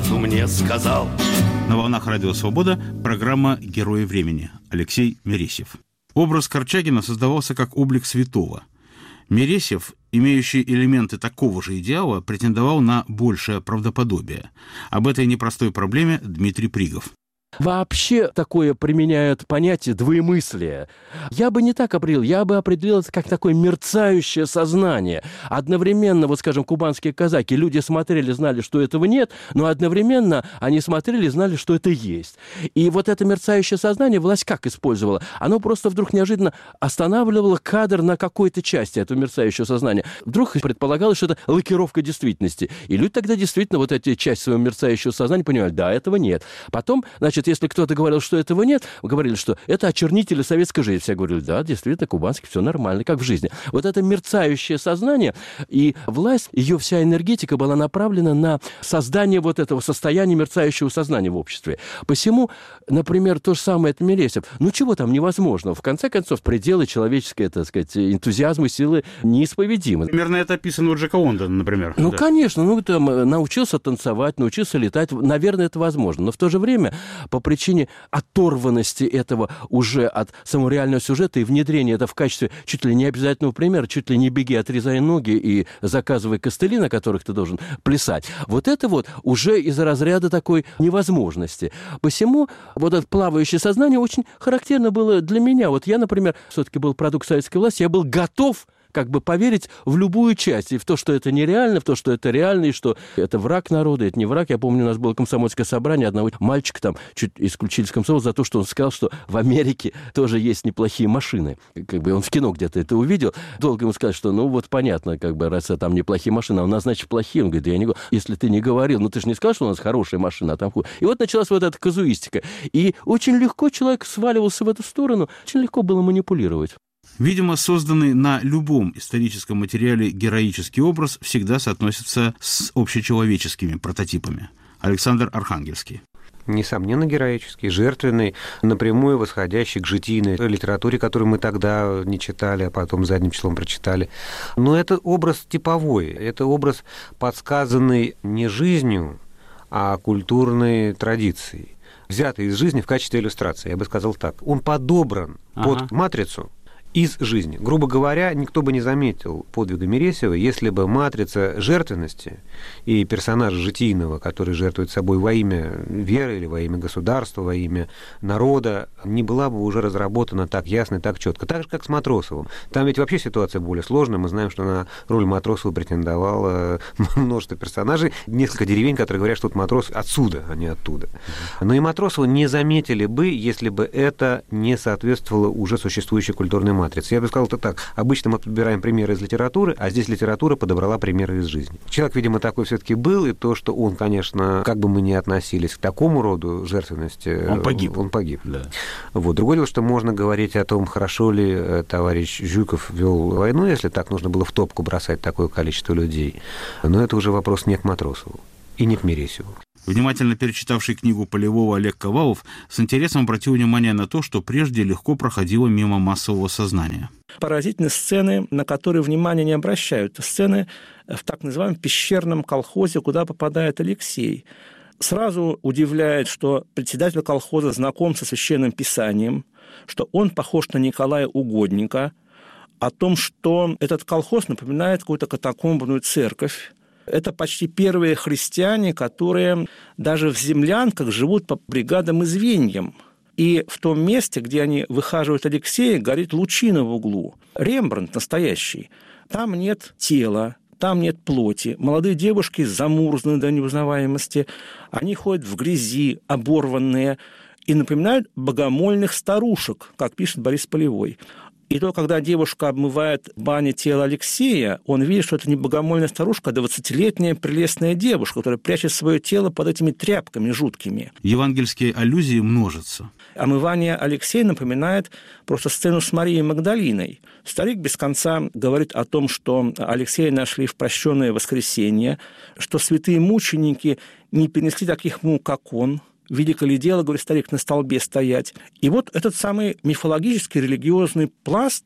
сразу мне сказал. На волнах Радио Свобода программа «Герои времени». Алексей Мересьев. Образ Корчагина создавался как облик святого. Мересьев, имеющий элементы такого же идеала, претендовал на большее правдоподобие. Об этой непростой проблеме Дмитрий Пригов. Вообще такое применяют понятие двоемыслия. Я бы не так определил, я бы определил это как такое мерцающее сознание. Одновременно, вот скажем, кубанские казаки, люди смотрели, знали, что этого нет, но одновременно они смотрели, знали, что это есть. И вот это мерцающее сознание власть как использовала? Оно просто вдруг неожиданно останавливало кадр на какой-то части этого мерцающего сознания. Вдруг предполагалось, что это лакировка действительности. И люди тогда действительно вот эти части своего мерцающего сознания понимали, да, этого нет. Потом, значит, если кто-то говорил, что этого нет, говорили, что это очернители советской жизни. Все говорили, да, действительно, кубанский, все нормально, как в жизни. Вот это мерцающее сознание, и власть, ее вся энергетика была направлена на создание вот этого состояния мерцающего сознания в обществе. Посему, например, то же самое это Мересьев. Ну, чего там невозможного? В конце концов, пределы человеческой, так сказать, энтузиазма и силы неисповедимы. Примерно это описано у Джека Лондона, например. Ну, да. Конечно, ну, там, научился танцевать, научился летать. Наверное, это возможно. Но в то же время по причине оторванности этого уже от самого реального сюжета и внедрения это в качестве чуть ли не обязательного примера, чуть ли не беги, отрезай ноги и заказывай костыли, на которых ты должен плясать. Вот это вот уже из разряда такой невозможности. Посему вот это плавающее сознание очень характерно было для меня. Вот я, например, все-таки был продукт советской власти, я был готов как бы поверить в любую часть, и в то, что это нереально, в то, что это реально, и что это враг народа, это не враг. Я помню, у нас было комсомольское собрание, одного мальчика там чуть исключили из комсомола за то, что он сказал, что в Америке тоже есть неплохие машины. Как бы он в кино где-то это увидел. Долго ему сказать, что ну вот понятно, как бы раз там неплохие машины, а у нас, значит, плохие. Он говорит, да я не говорю. Если ты не говорил, ну ты же не сказал, что у нас хорошая машина, а там хуже. И вот началась вот эта казуистика. И очень легко человек сваливался в эту сторону, очень легко было манипулировать. Видимо, созданный на любом историческом материале героический образ всегда соотносится с общечеловеческими прототипами. Александр Архангельский. Несомненно, героический, жертвенный, напрямую восходящий к житийной литературе, которую мы тогда не читали, а потом задним числом прочитали. Но это образ типовой, это образ, подсказанный не жизнью, а культурной традицией, взятый из жизни в качестве иллюстрации. Я бы сказал так. Он подобран под матрицу из жизни. Грубо говоря, никто бы не заметил подвига Мересьева, если бы матрица жертвенности и персонажа житийного, который жертвует собой во имя веры или во имя государства, во имя народа, не была бы уже разработана так ясно и так четко. Так же, как с Матросовым. Там ведь вообще ситуация более сложная. Мы знаем, что на роль Матросова претендовало множество персонажей, несколько деревень, которые говорят, что тут Матрос отсюда, а не оттуда. Но и Матросова не заметили бы, если бы это не соответствовало уже существующей культурной матрицы. Я бы сказал это так. Обычно мы подбираем примеры из литературы, а здесь литература подобрала примеры из жизни. Человек, видимо, такой все-таки был, и то, что он, конечно, как бы мы ни относились к такому роду жертвенности, он погиб. Он погиб. Да. Вот. Другое дело, что можно говорить о том, хорошо ли товарищ Жуков вел войну, если так нужно было в топку бросать такое количество людей. Но это уже вопрос не к Матросову и не к Мересьеву. Внимательно перечитавший книгу Полевого Олег Ковалов с интересом обратил внимание на то, что прежде легко проходило мимо массового сознания. Поразительны сцены, на которые внимания не обращают. Сцены в так называемом пещерном колхозе, куда попадает Алексей. Сразу удивляет, что председатель колхоза знаком со Священным Писанием, что он похож на Николая Угодника, о том, что этот колхоз напоминает какую-то катакомбную церковь. Это почти первые христиане, которые даже в землянках живут по бригадам и звеньям. И в том месте, где они выхаживают Алексея, горит лучина в углу. Рембрандт настоящий. Там нет тела, там нет плоти. Молодые девушки замурзаны до неузнаваемости. Они ходят в грязи, оборванные, и напоминают богомольных старушек, как пишет Борис Полевой. И то, когда девушка обмывает в бане тело Алексея, он видит, что это не богомольная старушка, а 20-летняя прелестная девушка, которая прячет свое тело под этими тряпками жуткими. Евангельские аллюзии множатся. Омывание Алексея напоминает просто сцену с Марией Магдалиной. Старик без конца говорит о том, что Алексея нашли в прощенное воскресенье, что святые мученики не перенесли таких мук, как он. Велико ли дело, говорит старик, на столбе стоять. И вот этот самый мифологический религиозный пласт,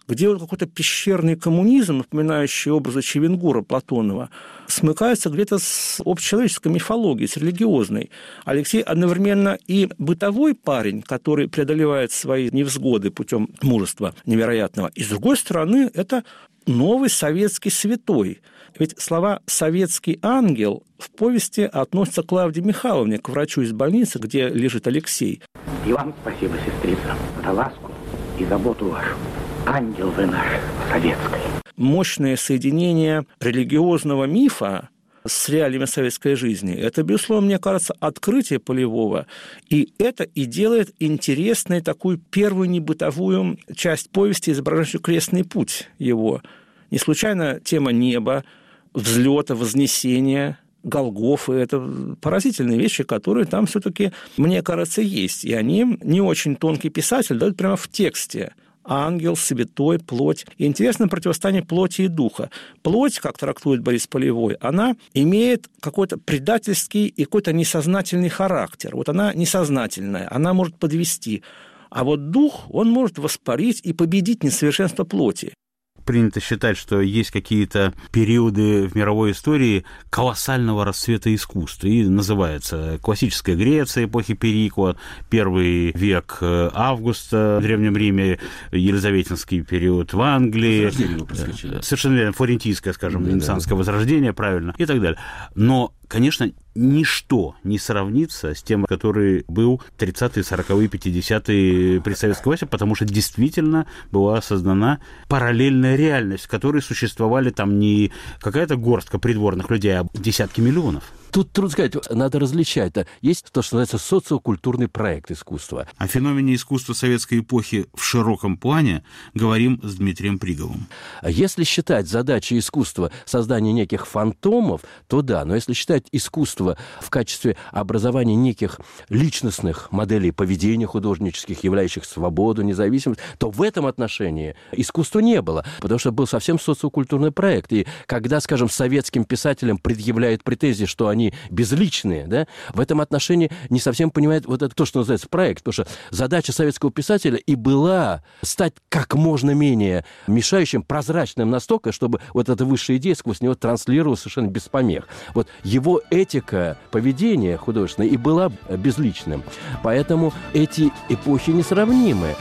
где вот какой-то пещерный коммунизм, напоминающий образы Чевенгура Платонова, смыкается где-то с общечеловеческой мифологией, с религиозной. Алексей одновременно и бытовой парень, который преодолевает свои невзгоды путем мужества невероятного, и, с другой стороны, это новый советский святой. Ведь слова «советский ангел» в повести относятся к Клавдии Михайловне, к врачу из больницы, где лежит Алексей. И вам спасибо, сестрица, за ласку и заботу вашу. Ангел вы наш советский. Мощное соединение религиозного мифа с реалиями советской жизни – это, безусловно, мне кажется, открытие Полевого. И это и делает интересной такую первую небытовую часть повести, изображающую крестный путь его. Не случайно тема неба, взлета, вознесения, Голгофы – это поразительные вещи, которые там все-таки, мне кажется, есть. И они, не очень тонкий писатель, дают прямо в тексте. Ангел, святой, плоть. И интересно противостояние плоти и духа. Плоть, как трактует Борис Полевой, она имеет какой-то предательский и какой-то несознательный характер. Вот она несознательная, она может подвести. А вот дух, он может воспарить и победить несовершенство плоти. Принято считать, что есть какие-то периоды в мировой истории колоссального расцвета искусства. И называется классическая Греция эпохи Перикла, первый век Августа в Древнем Риме, елизаветинский период в Англии. Совершенно верно, флорентийское, скажем, ренессансское возрождение, правильно, и так далее. Но, конечно, ничто не сравнится с тем, который был 30-е, 40-е, 50-е при советской власти, потому что действительно была создана параллельная реальность, в которой существовали там не какая-то горстка придворных людей, а десятки миллионов. Тут трудно сказать, надо различать. Есть то, что называется социокультурный проект искусства. О феномене искусства советской эпохи в широком плане говорим с Дмитрием Приговым. Если считать задачей искусства создание неких фантомов, то да, но если считать искусство в качестве образования неких личностных моделей поведения художнических, являющих свободу, независимость, то в этом отношении искусства не было, потому что был совсем социокультурный проект. И когда, скажем, советским писателям предъявляют претензии, что они безличные, да, в этом отношении не совсем понимает вот это то, что называется проект, потому что задача советского писателя и была стать как можно менее мешающим, прозрачным настолько, чтобы вот эта высшая идея сквозь него транслировалась совершенно без помех. Вот его этика поведения художественная и была безличным. Поэтому эти эпохи несравнимы.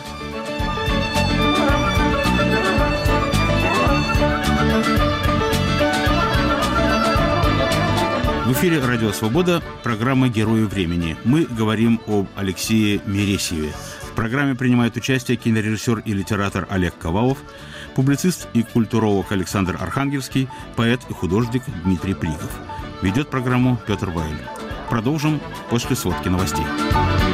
В эфире «Радио Свобода», программа «Герои времени». Мы говорим об Алексее Мересьеве. В программе принимает участие кинорежиссер и литератор Олег Ковалов, публицист и культуролог Александр Архангельский, поэт и художник Дмитрий Пригов. Ведет программу Петр Вайль. Продолжим после сводки новостей.